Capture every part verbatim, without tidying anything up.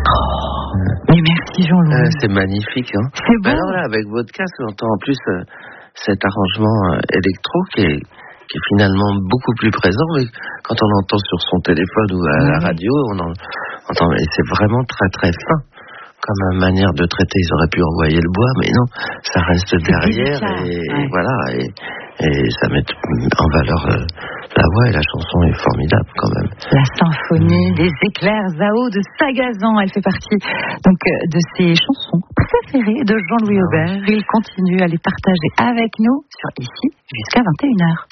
Oh, mais merci Jean-Louis. Euh, c'est magnifique, hein. C'est beau. Alors là, avec votre casque, on entend en plus euh, cet arrangement euh, électro qui est, qui est finalement beaucoup plus présent. Mais quand on l'entend sur son téléphone ou à oui. la radio, on en, entend, et c'est vraiment très très fin. Comme manière de traiter, ils auraient pu envoyer le bois, mais non, ça reste c'est derrière et, ouais. et voilà, et, et ça met en valeur euh, la voix et la chanson est formidable quand même. La symphonie mmh. des éclairs Zao de Sagazan, elle fait partie donc de ses chansons préférées de Jean-Louis non. Aubert. Il continue à les partager avec nous sur Ici jusqu'à vingt et une heures.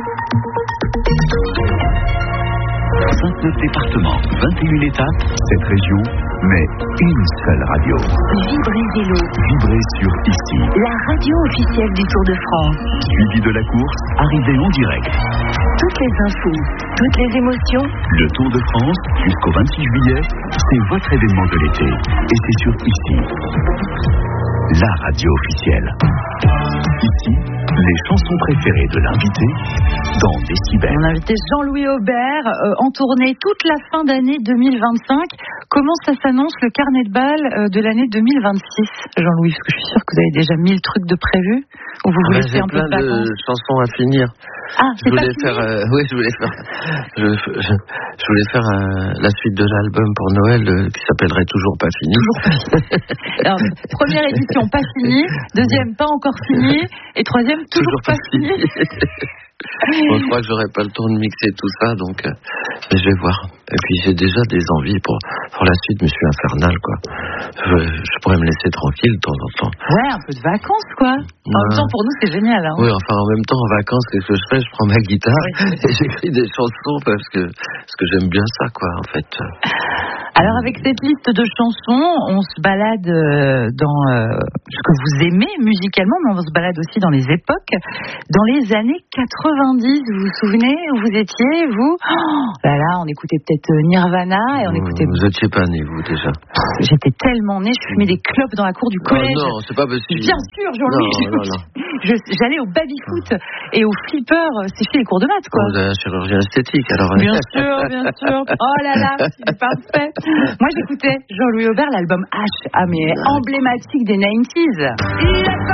vingt-neuf départements, vingt et une étapes, cette région, mais une seule radio. Vibrez Vélo. Vibrez sur Ici. La radio officielle du Tour de France. Suivi de la course, arrivée en direct. Toutes les infos, toutes les émotions. Le Tour de France, jusqu'au vingt-six juillet, c'est votre événement de l'été. Et c'est sur Ici. La radio officielle. Ici, les chansons préférées de l'invité dans Décibel. Mon invité Jean-Louis Aubert, euh, en tournée toute la fin d'année deux mille vingt-cinq. Comment ça s'annonce le carnet de bal euh, de l'année deux mille vingt-six, Jean-Louis? Parce que je suis sûr que vous avez déjà mille trucs de prévus. Ou vous voulez ah, faire un peu de vacances? J'ai plein de chansons à finir. Ah, je voulais faire, euh, oui, je voulais faire, je, je, je voulais faire euh, la suite de l'album pour Noël euh, qui s'appellerait Toujours pas fini. Toujours pas fini. Alors, première édition pas finie, deuxième pas encore fini, et troisième toujours, toujours pas, pas fini. Bon, je crois que j'aurai pas le temps de mixer tout ça, donc euh, mais je vais voir. Et puis j'ai déjà des envies pour pour la suite, mais je suis infernal, quoi. Je, je pourrais me laisser tranquille de temps en temps. Ouais, un peu de vacances, quoi. En ouais. même temps, pour nous, c'est génial. Hein. Oui, enfin, en même temps, en vacances, qu'est-ce que je fais? Je prends ma guitare oui. et j'écris des chansons parce que parce que j'aime bien ça, quoi, en fait. Alors avec cette liste de chansons, on se balade dans euh, ce que vous aimez musicalement, mais on se balade aussi dans les époques. Dans les années quatre-vingt-dix, vous vous souvenez où vous étiez, vous? Oh là là, on écoutait peut-être Nirvana et on vous, écoutait... Vous étiez pas né, vous, déjà? J'étais tellement née, je fumais des clopes dans la cour du collège. Oh non, c'est pas possible. Bien sûr, Jean-Louis. Non, non, non. Je, j'allais au baby-foot et au flipper sécher les cours de maths, quoi. Vous avez un chirurgien esthétique, alors. Bien sûr, bien sûr. Oh là là, c'est parfait. Moi, j'écoutais Jean-Louis Aubert, l'album H, ah mais emblématique des quatre-vingt-dix.